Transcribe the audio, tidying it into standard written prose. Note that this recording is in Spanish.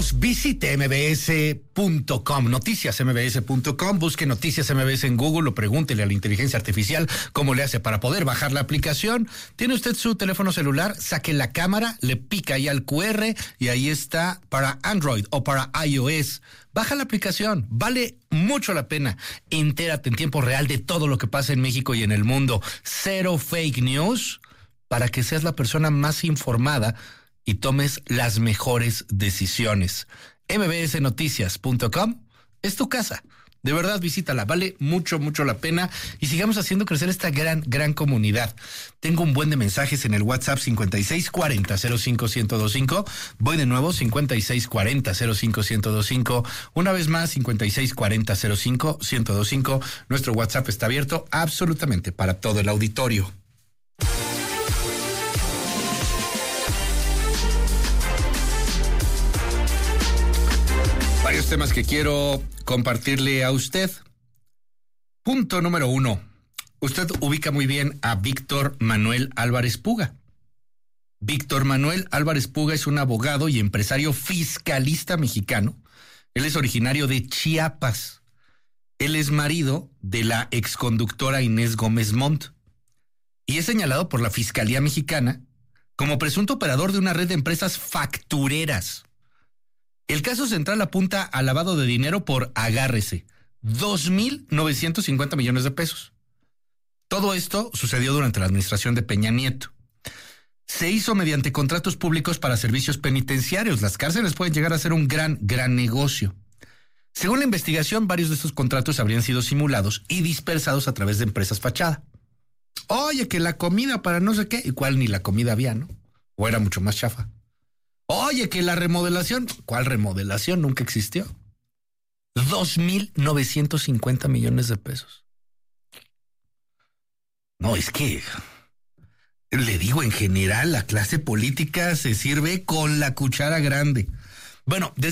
Visite mbs.com, noticiasmbs.com, busque Noticias MBS en Google o pregúntele a la inteligencia artificial cómo le hace para poder bajar la aplicación. Tiene usted su teléfono celular, saque la cámara, le pica ahí al QR y ahí está para Android o para iOS. Baja la aplicación, vale mucho la pena. Entérate en tiempo real de todo lo que pasa en México y en el mundo. Cero fake news para que seas la persona más informada y tomes las mejores decisiones. mbsnoticias.com es tu casa. De verdad, visítala. Vale mucho, mucho la pena. Y sigamos haciendo crecer esta gran comunidad. Tengo un buen de mensajes en el WhatsApp 5640-05-1025. Voy de nuevo, 5640-05-1025. Una vez más, 5640-05-1025. Nuestro WhatsApp está abierto absolutamente para todo el auditorio. Varios temas que quiero compartirle a usted. Punto número 1. Usted ubica muy bien a Víctor Manuel Álvarez Puga. Víctor Manuel Álvarez Puga es un abogado y empresario fiscalista mexicano. Él es originario de Chiapas. Él es marido de la exconductora Inés Gómez Montt y es señalado por la Fiscalía Mexicana como presunto operador de una red de empresas factureras. El caso central apunta al lavado de dinero por, agárrese, 2,950 millones de pesos. Todo esto sucedió durante la administración de Peña Nieto. Se hizo mediante contratos públicos para servicios penitenciarios. Las cárceles pueden llegar a ser un gran negocio. Según la investigación, varios de estos contratos habrían sido simulados y dispersados a través de empresas fachada. Oye, que la comida para no sé qué, igual ni la comida había, ¿no? O era mucho más chafa. Oye, que la remodelación, ¿cuál remodelación? Nunca existió. 2,950 millones de pesos. No, es que, le digo, en general, la clase política se sirve con la cuchara grande. Bueno,